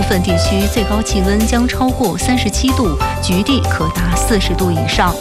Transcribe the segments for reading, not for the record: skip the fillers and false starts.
分地区最高气温将超过37度，局地可达40度以上。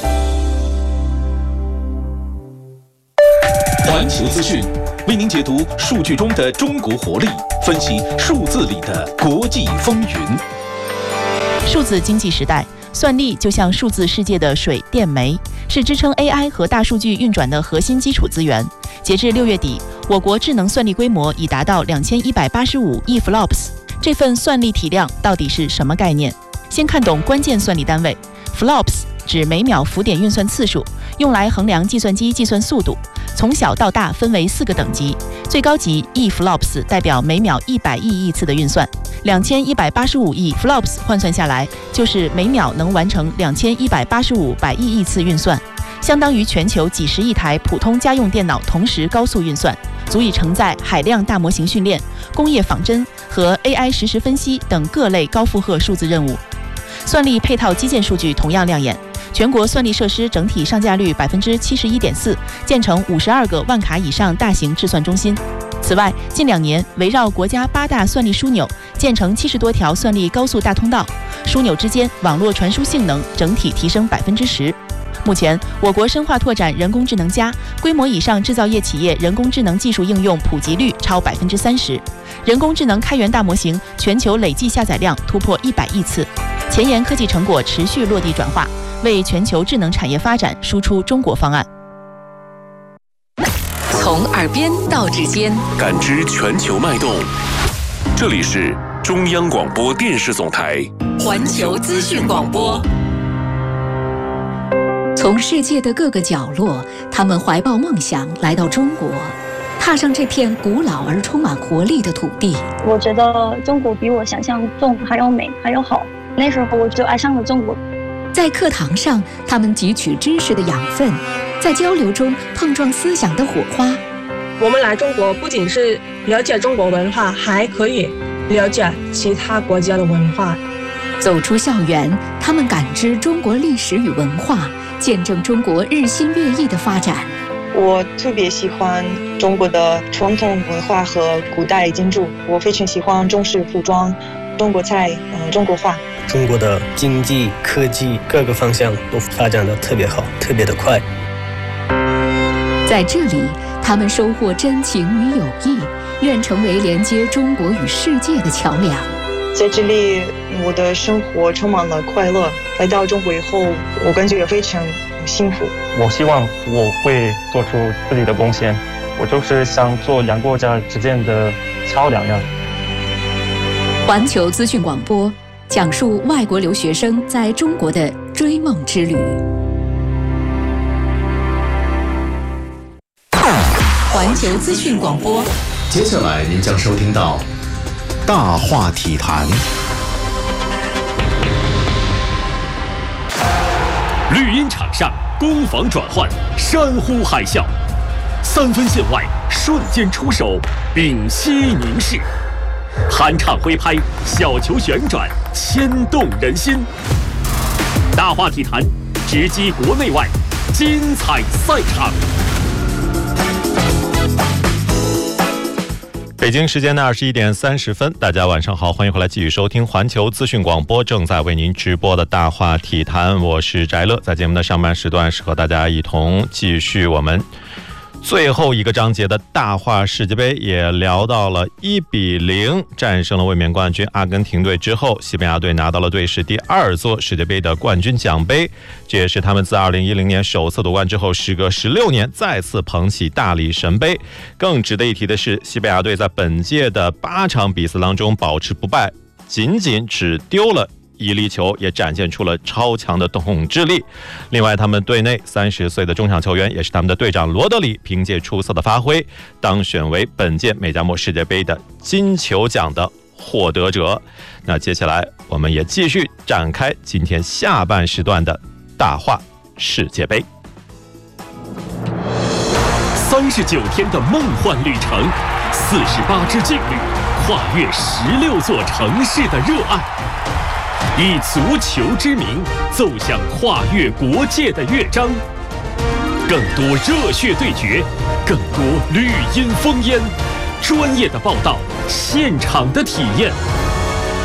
环球资讯为您解读数据中的中国活力，分析数字里的国际风云。 数字经济时代，算力就像数字世界的水电煤，是支撑 AI 和大数据运转的核心基础资源。截至6月底，我国智能算力规模已达到2185亿 flops。这份算力体量到底是什么概念？先看懂关键算力单位。flops 指每秒浮点运算次数，用来衡量计算机计算速度。从小到大分为4个等级，最高级亿 flops 代表每秒100亿亿次的运算，2185亿 flops 换算下来就是每秒能完成2185百亿亿次运算，相当于全球几十亿台普通家用电脑同时高速运算，足以承载海量大模型训练、工业仿真和 AI 实时分析等各类高负荷数字任务。算力配套基建数据同样亮眼，全国算力设施整体上架率71.4%，建成52个万卡以上大型制算中心。此外，近2年围绕国家8大算力枢纽，建成70多条算力高速大通道，枢纽之间网络传输性能整体提升10%。目前，我国深化拓展人工智能+，规模以上制造业企业人工智能技术应用普及率超30%，人工智能开源大模型全球累计下载量突破100亿次，前沿科技成果持续落地转化，为全球智能产业发展输出中国方案。 从耳边到指尖， 感知全球脉动。这里是中央广播电视总台环球资讯广播。从世界的各个角落，他们怀抱梦想来到中国，踏上这片古老而充满活力的土地。 我觉得中国比我想象中还要美，还要好。那时候我就爱上了中国。 在课堂上，他们汲取知识的养分，在交流中碰撞思想的火花。 我们来中国不仅是了解中国文化，还可以了解其他国家的文化。 走出校园，他们感知中国历史与文化，见证中国日新月异的发展。 我特别喜欢中国的传统文化和古代建筑，我非常喜欢中式服装、中国菜、中国画。 中国的经济、科技各个方向都发展得特别好，特别的快。 在这里，他们收获真情与友谊，愿成为连接中国与世界的桥梁。 在这里，我的生活充满了快乐。来到中国以后，我感觉也非常幸福。 我希望我会做出自己的贡献，我就是想做两个国家之间的桥梁呀。 环球资讯广播讲述外国留学生在中国的追梦之旅。环球资讯广播， 接下来您将收听到大话体坛。 绿茵场上攻防转换，山呼海啸，3分线外瞬间出手，屏息凝视，酣畅挥拍，小球旋转，牵动人心。大话体坛，直击国内外精彩赛场。 北京时间的21点30分，大家晚上好，欢迎回来继续收听环球资讯广播正在为您直播的大话体坛，我是翟乐。在节目的上半时段是和大家一同继续我们最后一个章节的大话世界杯，也聊到了1-0战胜了卫冕冠军阿根廷队之后，西班牙队拿到了队史第2座世界杯的冠军奖杯，这也是他们自2010年首次夺冠之后时隔16年再次捧起大力神杯。更值得一提的是，西班牙队在本届的8场比赛当中保持不败，仅仅只丢了1粒球，也展现出了超强的统治力。另外，他们队内30岁的中场球员，也是他们的队长罗德里，凭借出色的发挥，当选为本届美加墨世界杯的金球奖的获得者。那接下来，我们也继续展开今天下半时段的大话世界杯。 39天的梦幻旅程，48支劲旅，跨越16座城市的热爱。以足球之名奏响跨越国界的乐章，更多热血对决，更多绿茵烽烟，专业的报道，现场的体验，